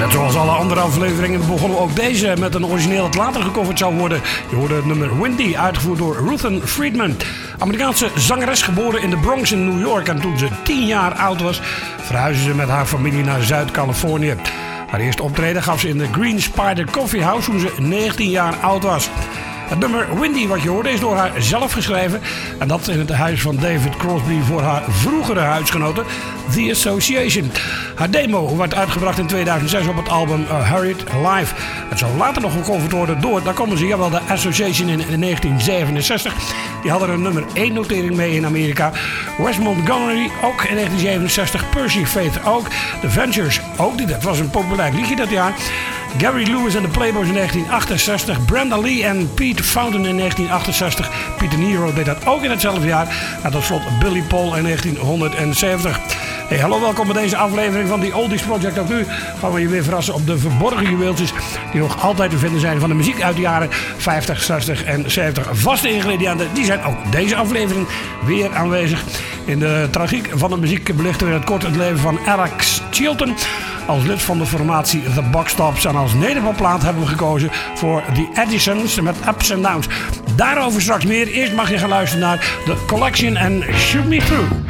Net zoals alle andere afleveringen begonnen ook deze met een origineel dat later gecoverd zou worden. Je hoorde het nummer Windy, uitgevoerd door Ruthen Friedman. Amerikaanse zangeres, geboren in de Bronx in New York. En toen ze 10 jaar oud was, verhuisde ze met haar familie naar Zuid-Californië. Haar eerste optreden gaf ze in de Green Spider Coffee House toen ze 19 jaar oud was. Het nummer Windy wat je hoorde is door haar zelf geschreven. En dat in het huis van David Crosby voor haar vroegere huisgenoten The Association. Haar demo werd uitgebracht in 2006 op het album Hurried Live. Het zou later nog gecoverd worden door, daar komen ze, jawel, The Association in 1967. Die hadden een nummer 1 notering mee in Amerika. Wes Montgomery ook in 1967. Percy Faith ook. The Ventures ook. Dat was een populair liedje dat jaar. Gary Lewis en de Playboys in 1968. Brenda Lee en Pete Fountain in 1968. Peter Nero deed dat ook in hetzelfde jaar. En tot slot Billy Paul in 1970. Hey, hallo, welkom bij deze aflevering van The Oldies Project. Ook nu gaan we je weer verrassen op de verborgen juweeltjes die nog altijd te vinden zijn van de muziek uit de jaren 50, 60 en 70. Vaste ingrediënten, die zijn ook deze aflevering weer aanwezig. In de tragiek van de muziek belichten we in het kort het leven van Alex Chilton. Als lid van de formatie The Boxtops en als nederlandplaat hebben we gekozen voor The Edisons met Ups and Downs. Daarover straks meer. Eerst mag je gaan luisteren naar The Collection en Shoot Me Through.